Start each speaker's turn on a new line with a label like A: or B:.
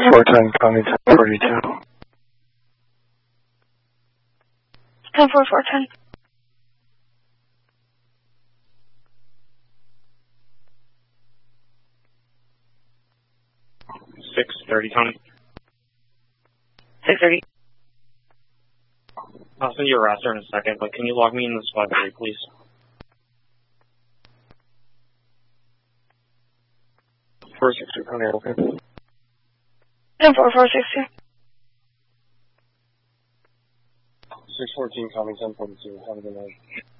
A: 410, County 1042.
B: 104410.
C: County.
B: 630.
C: I'll send you a raster in a second, but can you log me in this 5-3, please?
A: County, okay.
B: 104462.
A: 614, County 1042. Have a good night.